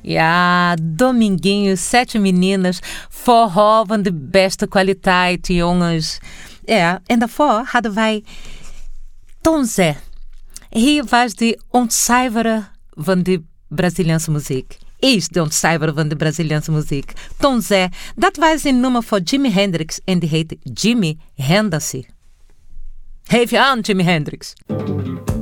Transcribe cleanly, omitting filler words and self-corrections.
Ja, Dominguinhos, 7 meninas, forró van de beste kwaliteit, jongens. Ja, en daarvoor hadden wij Tom Zé. Hier was de ontcijferen van de Braziliaanse muziek. Is de ontcijferen van de Braziliaanse muziek. Tom Zé, dat was een nummer voor Jimi Hendrix en die heette Jimi Hendrix. Geef je aan, Jimi Hendrix.